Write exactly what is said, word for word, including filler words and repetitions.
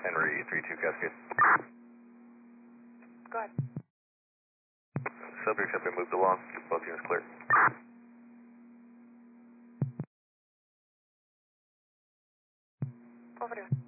Henry three two Cascade. Go ahead. Subjects have been moved along. Both units clear. Over to